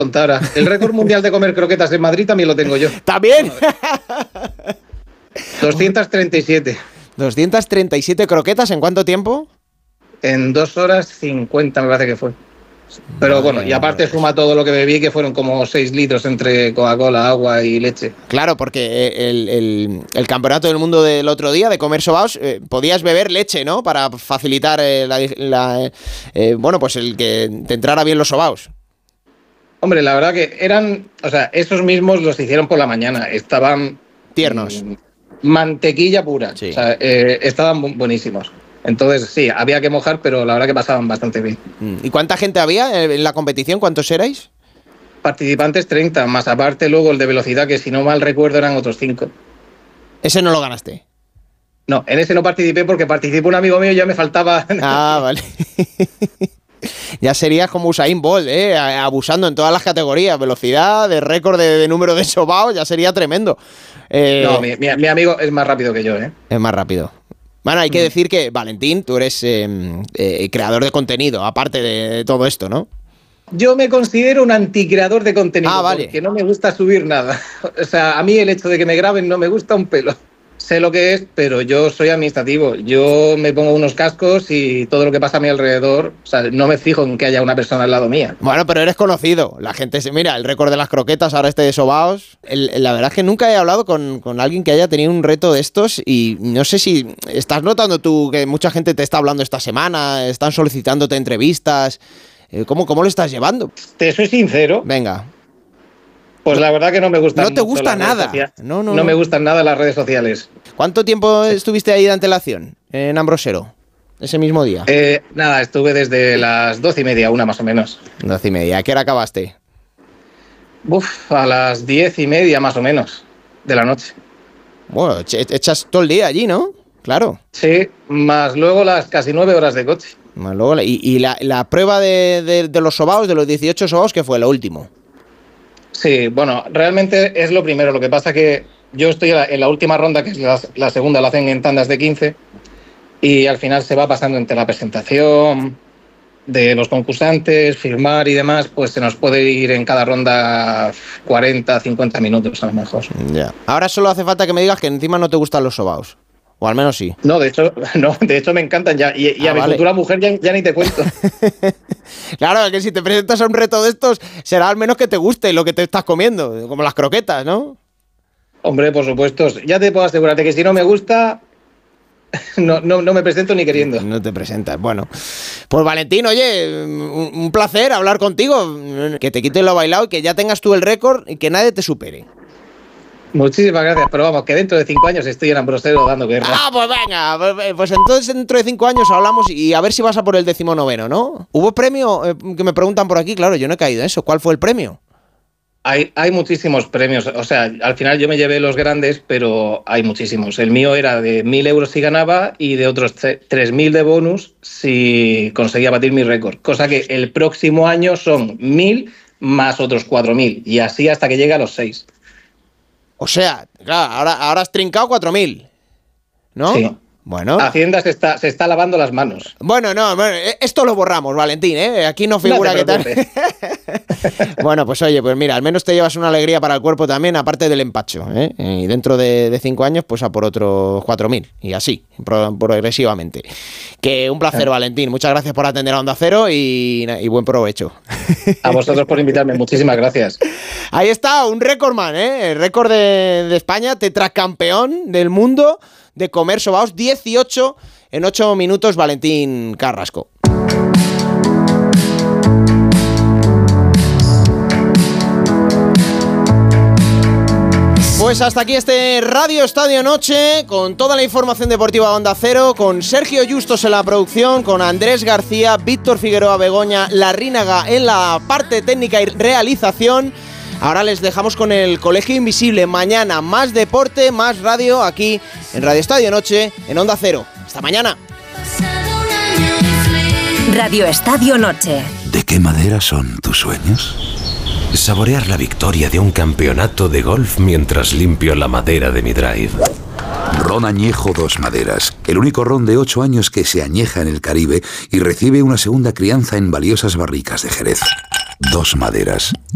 contara. El récord mundial de comer croquetas en Madrid también lo tengo yo. ¿También? 237. 237 croquetas, ¿en cuánto tiempo? En 2 horas 50 me parece que fue. Pero bueno, y aparte suma todo lo que bebí, que fueron como 6 litros entre Coca-Cola, agua y leche. Claro, porque el campeonato del mundo del otro día de comer sobaos, podías beber leche, ¿no? Para facilitar bueno, pues el que te entrara bien los sobaos. Hombre, la verdad que eran, o sea, esos mismos los hicieron por la mañana, estaban... Tiernos. Mantequilla pura, sí. O sea, estaban buenísimos. Entonces sí, había que mojar, pero la verdad que pasaban bastante bien. ¿Y cuánta gente había en la competición? ¿Cuántos erais? Participantes 30, más aparte luego el de velocidad, que si no mal recuerdo eran otros 5. ¿Ese no lo ganaste? No, en ese no participé porque participó un amigo mío y ya me faltaba... Ah, vale. Ya serías como Usain Bolt, abusando en todas las categorías, velocidad, de récord de número de sobaos, ya sería tremendo. No, mi amigo es más rápido que yo, ¿eh? Es más rápido. Bueno, hay que decir que, Valentín, tú eres creador de contenido, aparte de todo esto, ¿no? Yo me considero un anticreador de contenido, vale. Porque no me gusta subir nada. O sea, a mí el hecho de que me graben no me gusta un pelo. Sé lo que es, pero yo soy administrativo. Yo me pongo unos cascos y todo lo que pasa a mi alrededor, o sea, no me fijo en que haya una persona al lado mía. Bueno, pero eres conocido. La gente se mira, el récord de las croquetas, ahora este de sobaos. La verdad es que nunca he hablado con alguien que haya tenido un reto de estos y no sé si estás notando tú que mucha gente te está hablando esta semana, están solicitándote entrevistas. ¿Cómo lo estás llevando? Te soy sincero. Venga. Pues la verdad que no me gustan. No te gusta nada. No me gustan nada las redes sociales. ¿Cuánto tiempo estuviste ahí de antelación en Ambrosero? Ese mismo día. Nada, estuve desde las 12:30, 1 más o menos. 12:30. ¿A qué hora acabaste? A las 10:30 más o menos de la noche. Bueno, echas todo el día allí, ¿no? Claro. Sí, más luego las casi 9 horas de coche. Más luego y la prueba de los sobaos, de los 18 sobaos, ¿qué fue? Lo último. Sí, bueno, realmente es lo primero. Lo que pasa que yo estoy en la última ronda, que es la segunda, la hacen en tandas de 15, y al final se va pasando entre la presentación de los concursantes, firmar y demás, pues se nos puede ir en cada ronda 40, 50 minutos a lo mejor. Ya. Ahora solo hace falta que me digas que encima no te gustan los sobaos. O al menos sí. No, de hecho me encantan ya. Y a mi futura mujer ya ni te cuento. Claro, que si te presentas a un reto de estos, será al menos que te guste lo que te estás comiendo, como las croquetas, ¿no? Hombre, por supuesto. Ya te puedo asegurarte que si no me gusta, no me presento ni queriendo. No te presentas. Bueno, pues Valentín, oye, un placer hablar contigo. Que te quites lo bailado y que ya tengas tú el récord y que nadie te supere. Muchísimas gracias, pero vamos, que dentro de 5 años estoy en Ambrosero dando guerra. Ah, pues venga, pues entonces dentro de 5 años hablamos y a ver si vas a por el 19º, ¿no? ¿Hubo premio? Que me preguntan por aquí, claro, yo no he caído en eso. ¿Cuál fue el premio? Hay muchísimos premios, o sea, al final yo me llevé los grandes, pero hay muchísimos. El mío era de 1.000 euros si ganaba y de otros 3.000 de bonus si conseguía batir mi récord. Cosa que el próximo año son 1.000 más otros 4.000 y así hasta que llegue a los 6. O sea, claro, ahora has trincado 4.000, ¿no? Sí. Bueno. Hacienda se está lavando las manos. Bueno, esto lo borramos, Valentín, ¿eh? Aquí no figura que tal. Bueno, pues oye, pues mira, al menos te llevas una alegría para el cuerpo también, aparte del empacho, ¿eh? Y dentro de 5 años, pues a por otros 4.000, y así, progresivamente. Que un placer, Valentín. Muchas gracias por atender a Onda Cero y buen provecho. A vosotros por invitarme, muchísimas gracias. Ahí está, un récordman, ¿eh? El récord de España, tetracampeón del mundo de comer sobaos, 18 en 8 minutos, Valentín Carrasco. Pues hasta aquí este Radio Estadio Noche, con toda la información deportiva de Onda Cero, con Sergio Justos en la producción, con Andrés García, Víctor Figueroa Begoña, Larrínaga en la parte técnica y realización. Ahora les dejamos con el Colegio Invisible. Mañana más deporte, más radio aquí en Radio Estadio Noche, en Onda Cero. Hasta mañana. Radio Estadio Noche. ¿De qué madera son tus sueños? Saborear la victoria de un campeonato de golf mientras limpio la madera de mi drive. Ron Añejo Dos Maderas, el único ron de 8 años que se añeja en el Caribe y recibe una segunda crianza en valiosas barricas de Jerez. Dos Maderas,